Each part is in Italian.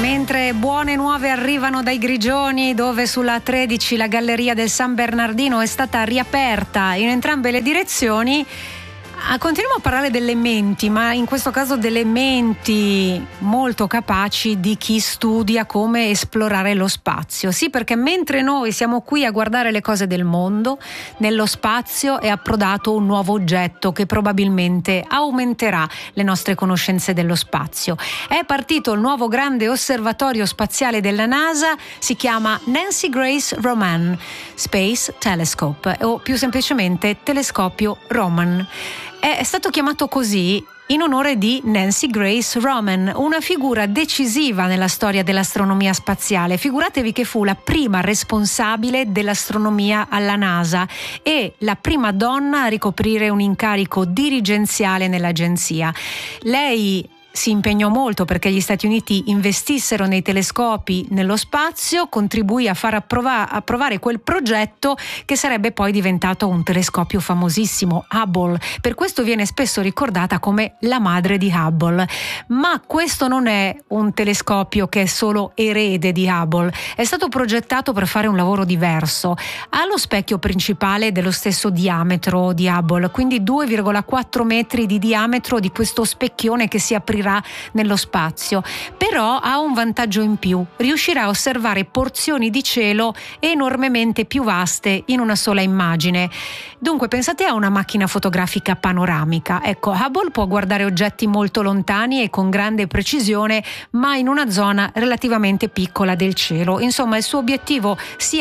Mentre buone nuove arrivano dai Grigioni, dove sulla 13 la galleria del San Bernardino è stata riaperta in entrambe le direzioni, continuiamo a parlare delle menti, ma in questo caso delle menti molto capaci di chi studia come esplorare lo spazio. Sì, perché mentre noi siamo qui a guardare le cose del mondo, nello spazio è approdato un nuovo oggetto che probabilmente aumenterà le nostre conoscenze dello spazio. È partito il nuovo grande osservatorio spaziale della NASA, si chiama Nancy Grace Roman Space Telescope, o più semplicemente Telescopio Roman. È stato chiamato così in onore di Nancy Grace Roman, una figura decisiva nella storia dell'astronomia spaziale. Figuratevi che fu la prima responsabile dell'astronomia alla NASA e la prima donna a ricoprire un incarico dirigenziale nell'agenzia. Lei si impegnò molto perché gli Stati Uniti investissero nei telescopi nello spazio, contribuì a far approvare quel progetto che sarebbe poi diventato un telescopio famosissimo, Hubble. Per questo viene spesso ricordata come la madre di Hubble. Ma questo non è un telescopio che è solo erede di Hubble, è stato progettato per fare un lavoro diverso. Ha lo specchio principale dello stesso diametro di Hubble, quindi 2,4 metri di diametro di questo specchione che si aprirà nello spazio, però ha un vantaggio in più: riuscirà a osservare porzioni di cielo enormemente più vaste in una sola immagine. Dunque pensate a una macchina fotografica panoramica. Ecco, Hubble può guardare oggetti molto lontani e con grande precisione, ma in una zona relativamente piccola del cielo. Insomma, il suo obiettivo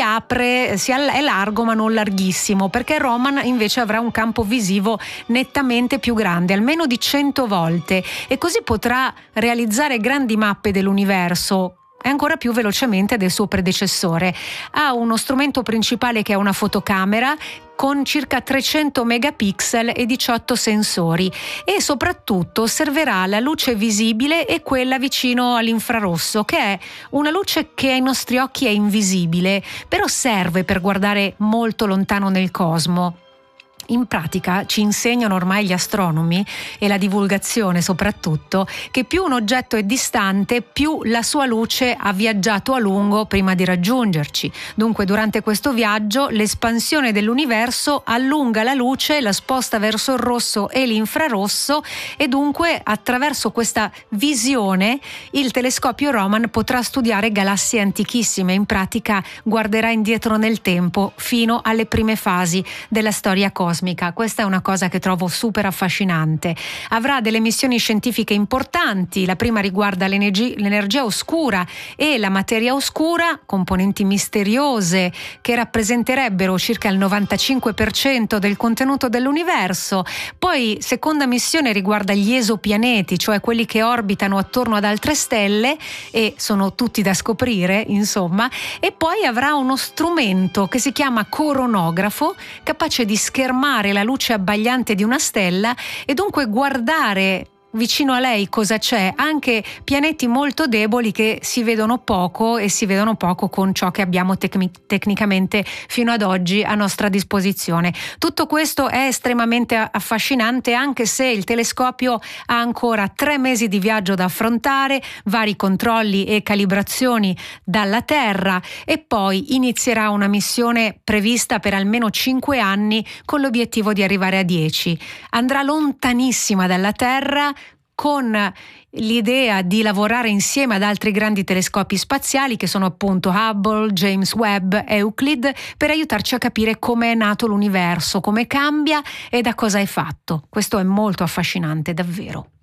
è largo ma non larghissimo, perché Roman invece avrà un campo visivo nettamente più grande, almeno di 100 volte, e così potrà realizzare grandi mappe dell'universo e ancora più velocemente del suo predecessore. Ha uno strumento principale che è una fotocamera con circa 300 megapixel e 18 sensori, e soprattutto osserverà la luce visibile e quella vicino all'infrarosso, che è una luce che ai nostri occhi è invisibile, però serve per guardare molto lontano nel cosmo. In pratica ci insegnano ormai gli astronomi, e la divulgazione soprattutto, che più un oggetto è distante, più la sua luce ha viaggiato a lungo prima di raggiungerci. Dunque durante questo viaggio l'espansione dell'universo allunga la luce, la sposta verso il rosso e l'infrarosso, e dunque attraverso questa visione il telescopio Roman potrà studiare galassie antichissime. In pratica guarderà indietro nel tempo fino alle prime fasi della storia cosmica. Questa è una cosa che trovo super affascinante. Avrà delle missioni scientifiche importanti. La prima riguarda l'energia oscura e la materia oscura, componenti misteriose che rappresenterebbero circa il 95% del contenuto dell'universo. Poi, seconda missione riguarda gli esopianeti, cioè quelli che orbitano attorno ad altre stelle e sono tutti da scoprire, insomma. E poi avrà uno strumento che si chiama coronografo, capace di schermare la luce abbagliante di una stella e dunque guardare vicino a lei cosa c'è, anche pianeti molto deboli che si vedono poco, e si vedono poco con ciò che abbiamo tecnicamente fino ad oggi a nostra disposizione. Tutto questo è estremamente affascinante, anche se il telescopio ha ancora 3 mesi di viaggio da affrontare, vari controlli e calibrazioni dalla Terra, e poi inizierà una missione prevista per almeno 5 anni con l'obiettivo di arrivare a 10. Andrà lontanissima dalla Terra, con l'idea di lavorare insieme ad altri grandi telescopi spaziali che sono appunto Hubble, James Webb, Euclid, per aiutarci a capire come è nato l'universo, come cambia e da cosa è fatto. Questo è molto affascinante, davvero.